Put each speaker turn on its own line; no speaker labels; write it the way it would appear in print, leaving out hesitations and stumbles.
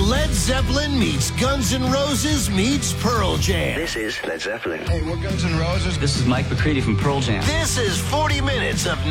Led Zeppelin meets Guns N' Roses meets Pearl Jam.
This is Led Zeppelin.
Hey, we're Guns N' Roses.
This is Mike McCready from Pearl Jam.
This is 40 minutes of